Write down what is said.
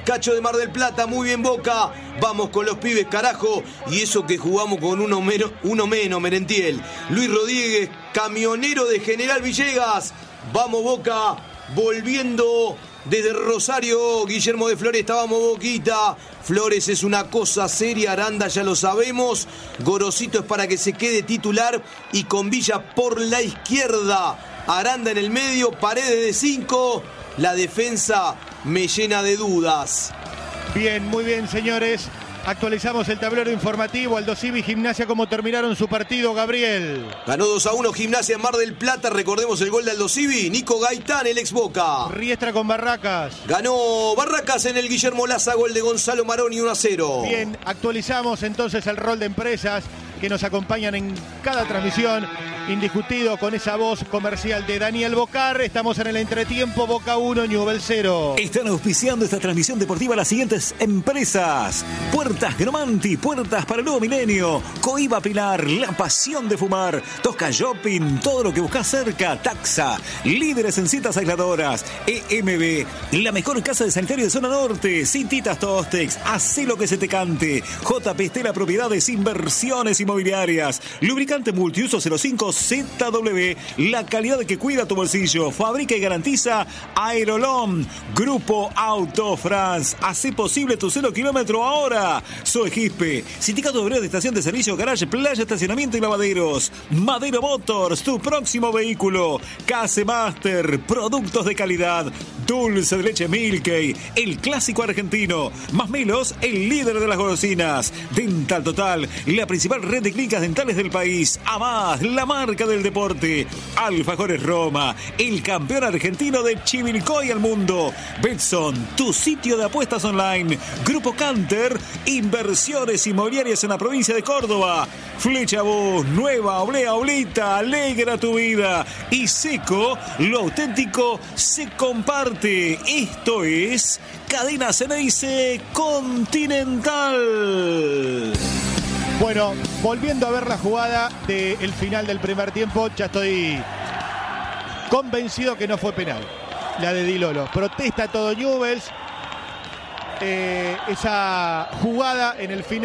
Cacho de Mar del Plata, muy bien Boca. Vamos con los pibes, carajo. Y eso que jugamos con uno menos, Merentiel. Luis Rodríguez, camionero de General Villegas. Vamos Boca, volviendo desde Rosario. Guillermo de Flores, estábamos Boquita. Flores es una cosa seria, Aranda ya lo sabemos. Gorosito es para que se quede titular y con Villa por la izquierda. Aranda en el medio, Paredes de 5. La defensa me llena de dudas. Bien, muy bien, señores. Actualizamos el tablero informativo. Aldo Civi, Gimnasia, ¿cómo terminaron su partido, Gabriel? Ganó 2-1 Gimnasia en Mar del Plata. Recordemos el gol de Aldo Civi. Nico Gaitán, el ex Boca. Riestra con Barracas. Ganó Barracas en el Guillermo Laza, gol de Gonzalo Maroni, 1-0. Bien, actualizamos entonces el rol de empresas que nos acompañan en cada transmisión. Indiscutido con esa voz comercial de Daniel Bocar. Estamos en el entretiempo. Boca 1, Newell's 0. Están auspiciando esta transmisión deportiva las siguientes empresas: Puertas Gromanti, puertas para el nuevo milenio. Coiba Pilar, la pasión de fumar. Tosca Shopping, todo lo que buscas cerca. Taxa, líderes en cintas aisladoras. EMB, la mejor casa de sanitario de zona norte. Cintitas Tostex, hacé lo que se te cante. JP Estela Propiedades, inversiones inmobiliarias. Lubricante multiuso 05 ZW, la calidad que cuida tu bolsillo. Fabrica y garantiza Aerolón. Grupo Auto France, hace posible tu 0 kilómetro ahora. Soegispe, Sindicato Obrero de Estación de Servicio, Garage, Playa, Estacionamiento y Lavaderos. Madero Motors, tu próximo vehículo. Case Master, productos de calidad. Dulce de leche Milkey, el clásico argentino. Más Melos, el líder de las golosinas. Dental Total, la principal red de clínicas dentales del país. Amás, la marca del deporte. Alfajores Roma, el campeón argentino de Chivilcoy al mundo. Betson, tu sitio de apuestas online. Grupo Canter, inversiones inmobiliarias en la provincia de Córdoba. Flecha Bus, nueva oblea oblita, alegra tu vida. Y Seco, lo auténtico se comparte. Esto es Cadena Ceneice Continental. Bueno, volviendo a ver la jugada del final del primer tiempo, ya estoy convencido que no fue penal. La de Di Lolo. Protesta todo Newell's. Esa jugada en el final.